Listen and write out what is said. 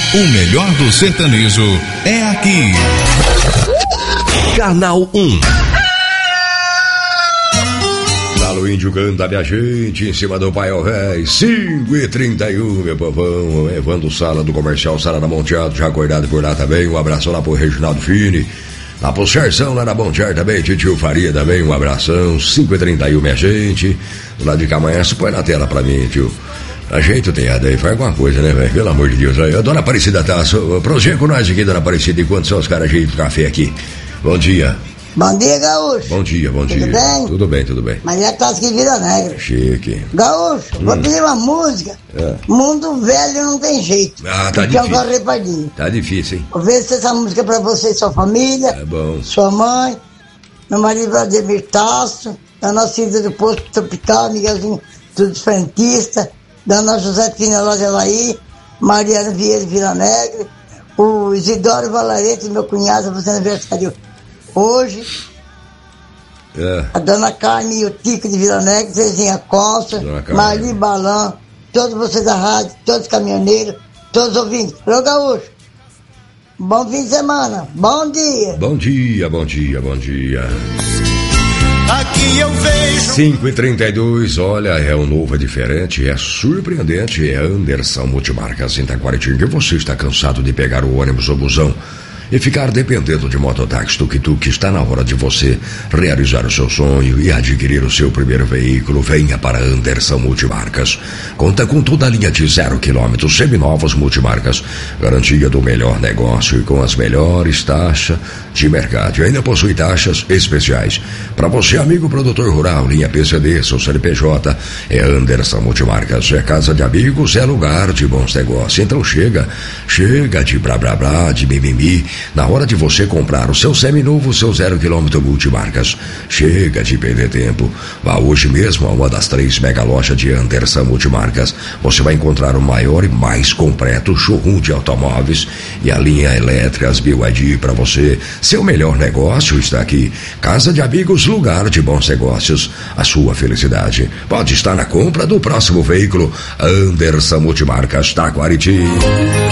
O melhor do sertanejo é aqui. Canal 1. Galo Índio canta, minha gente, em cima do Pai ao Rei, 5h31, meu povão. Evandro Sala do Comercial Sala da Monteado, já acordado por lá também. Um abração lá pro Reginaldo Fini, lá pro Serção, lá na Monteado também. Titio Faria também, um abração. 5h31, minha gente. Do lado de cá amanhã, você põe na tela pra mim, tio. Ajeita o teado aí, faz alguma coisa, né, velho? Pelo amor de Deus. Aí, a dona Aparecida Tasso, prossegue com nós aqui, dona Aparecida, enquanto são os caras ajeitam o café aqui. Bom dia. Bom dia, Gaúcho. Bom dia, bom dia. Tudo bem? Tudo bem, tudo bem. Maria Tasca em Vila Negra. Chique. Gaúcho, vou pedir uma música. Mundo velho não tem jeito. Ah, tá difícil. Tá difícil, hein? Vou ver se essa música é pra você e sua família. É bom. Sua mãe, meu marido Vladimir Tasso, da nossa filha do Posto Tropical, Miguelzinho dos Frentistas, da nossa José Fina Loja Elaí, Mariana Vieira de Vila Negra, o Isidoro Valarete, meu cunhado, fazendo aniversário hoje. A dona Carme e o Tico de Vila Negra, Zezinha Costa, Marli Balan, todos vocês da rádio, todos os caminhoneiros, todos os ouvintes. Alô, Gaúcho, bom fim de semana, bom dia. Bom dia, bom dia, bom dia. Aqui eu vejo 5h32, olha, é um novo, é diferente, é surpreendente, é Anderson Multimarcas em Taquaritinga. Você está cansado de pegar o ônibus ou busão e ficar dependendo de mototáxi tuk-tuk? Está na hora de você realizar o seu sonho e adquirir o seu primeiro veículo. Venha para Anderson Multimarcas. Conta com toda a linha de 0 km, seminovos multimarcas, garantia do melhor negócio e com as melhores taxas de mercado. E ainda possui taxas especiais para você, amigo produtor rural, linha PCD, seu CNPJ. É Anderson Multimarcas, é casa de amigos, é lugar de bons negócios. Então chega de blá blá blá, de mimimi. Na hora de você comprar o seu seminovo, o seu 0 km multimarcas, chega de perder tempo. Vá hoje mesmo a uma das 3 mega lojas de Anderson Multimarcas. Você vai encontrar o maior e mais completo showroom de automóveis e a linha elétrica, as BYD para você. Seu melhor negócio está aqui. Casa de amigos, lugar de bons negócios. A sua felicidade pode estar na compra do próximo veículo. Anderson Multimarcas, Taquaritinga.